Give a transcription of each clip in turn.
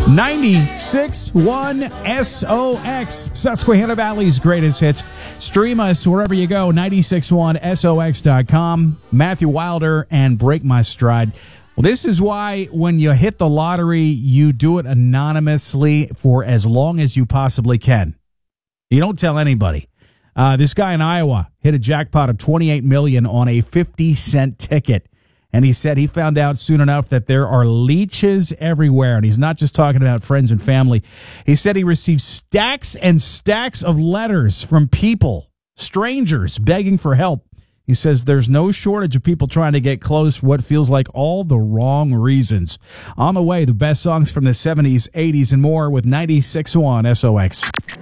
96.1 SOX, Susquehanna Valley's greatest hits. Stream us wherever you go, 961SOX.com. Matthew Wilder and Break My Stride. Well, this is why when you hit the lottery, you do it anonymously for as long as you possibly can. You don't tell anybody. This guy in Iowa hit a jackpot of $28 million on a 50-cent ticket. And he said he found out soon enough that there are leeches everywhere. And he's not just talking about friends and family. He said he received stacks and stacks of letters from people, strangers, begging for help. He says there's no shortage of people trying to get close for what feels like all the wrong reasons. On the way, the best songs from the 70s, 80s, and more with 96.1 SOX.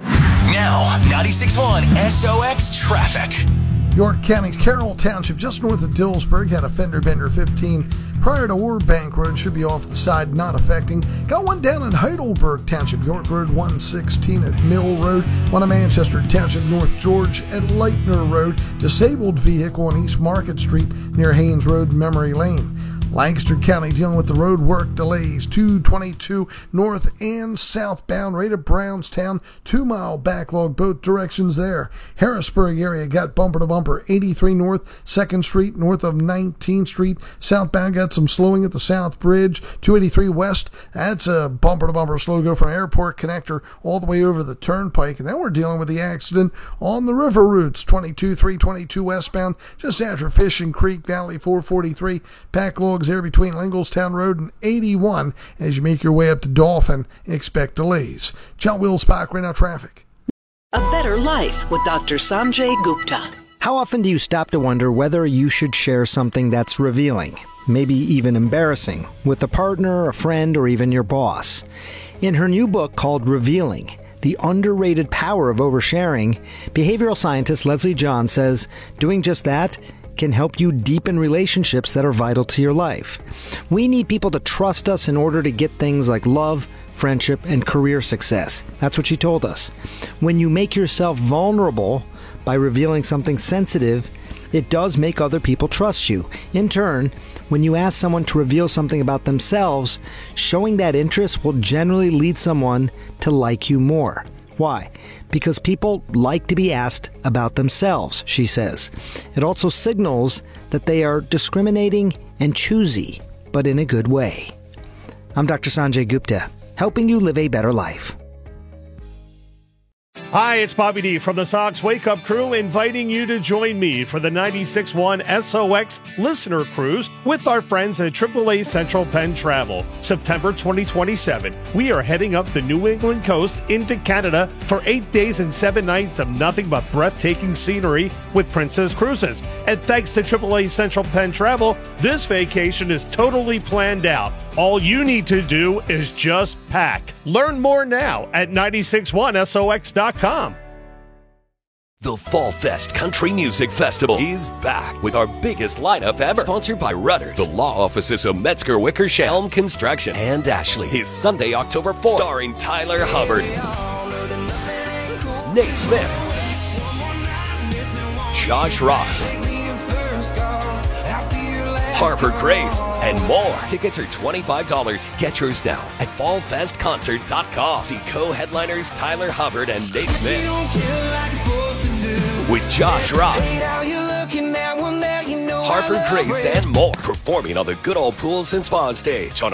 Now, 96.1 SOX Traffic. York County's Carroll Township, just north of Dillsburg, had a fender bender 15 prior to Ward Bank Road. Should be off the side, not affecting. Got one down in Heidelberg Township, York Road 116 at Mill Road. One in Manchester Township, North George at Leitner Road. Disabled vehicle on East Market Street near Haynes Road, Memory Lane. Lancaster County dealing with the road work delays. 222 north and southbound right at Brownstown. 2-mile backlog both directions there. Harrisburg area got bumper to bumper. 83 north, 2nd Street, north of 19th Street. Southbound got some slowing at the South Bridge. 283 west, that's a bumper to bumper slow go from Airport Connector all the way over the Turnpike. And then we're dealing with the accident on the river routes. 322 westbound just after Fishing Creek Valley. 443 backlogs there between Lingelstown Road and 81 as you make your way up to Dolphin. Expect delays. John Wills-Bach, right now traffic. A better life with Dr. Sanjay Gupta. How often do you stop to wonder whether you should share something that's revealing, maybe even embarrassing, with a partner, a friend, or even your boss? In her new book called Revealing, The Underrated Power of Oversharing, behavioral scientist Leslie John says doing just that can help you deepen relationships that are vital to your life. We need people to trust us in order to get things like love, friendship, and career success. That's what she told us. When you make yourself vulnerable by revealing something sensitive, it does make other people trust you. In turn, when you ask someone to reveal something about themselves, showing that interest will generally lead someone to like you more. Why? Because people like to be asked about themselves, she says. It also signals that they are discriminating and choosy, but in a good way. I'm Dr. Sanjay Gupta, helping you live a better life. Hi, it's Bobby D from the Sox Wake Up Crew, inviting you to join me for the 96.1 SOX Listener Cruise with our friends at AAA Central Penn Travel. September 2027, we are heading up the New England coast into Canada for 8 days and 7 nights of nothing but breathtaking scenery with Princess Cruises. And thanks to AAA Central Penn Travel, this vacation is totally planned out. All you need to do is just pack. Learn more now at 961SOX.com. The Fall Fest Country Music Festival is back with our biggest lineup ever. Sponsored by Rudders, the law offices of Metzger Wickersham, Helm Construction, and Ashley. Is Sunday, October 4th. Starring Tyler Hubbard, Nate Smith, Josh Ross, Harper Grace, and more. Tickets are $25. Get yours now at fallfestconcert.com. See co-headliners Tyler Hubbard and Nate Smith with Josh Ross, Harper Grace, and more. Performing on the Good Old Pools and Spa stage on